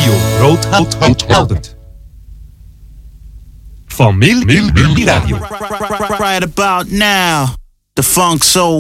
Radio Roodhout Helder. Familie Radio. Right about now, the funk soul